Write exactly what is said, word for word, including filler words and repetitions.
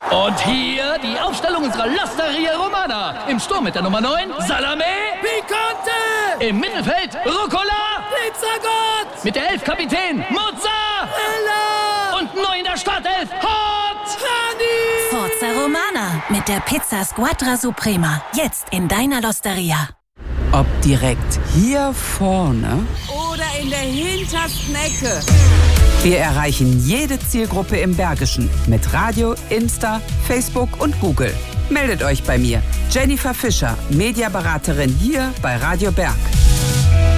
Und hier die Aufstellung unserer L'Osteria Romana. Im Sturm mit der Nummer neun, Salame Picante. Im Mittelfeld, Rucola Pizzagott. Mit der elf Kapitän, Mozzarella. Und neu in der Startelf, Hot Honey. Forza Romana mit der Pizza Squadra Suprema. Jetzt in deiner L'Osteria. Ob direkt hier vorne oder in der hintersten Ecke. Wir erreichen jede Zielgruppe im Bergischen mit Radio, Insta, Facebook und Google. Meldet euch bei mir, Jennifer Fischer, Mediaberaterin hier bei Radio Berg.